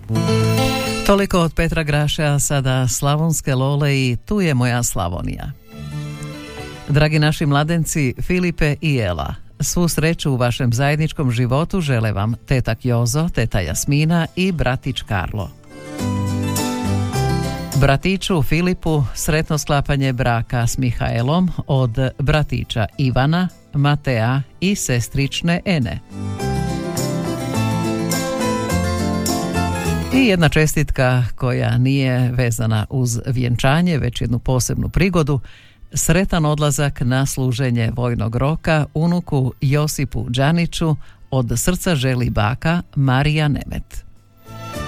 Toliko od Petra Graše, sada Slavonske lole i Tu je moja Slavonija. Dragi naši mladenci Filipe i Ela, svu sreću u vašem zajedničkom životu žele vam teta Jozo, teta Jasmina i bratić Karlo. Bratiću Filipu sretno sklapanje braka s Mihaelom od bratića Ivana, Matea i sestrične Ene. I jedna čestitka koja nije vezana uz vjenčanje, već jednu posebnu prigodu. Sretan odlazak na služenje vojnog roka unuku Josipu Đaniću, od srca želi baka Marija Nemet.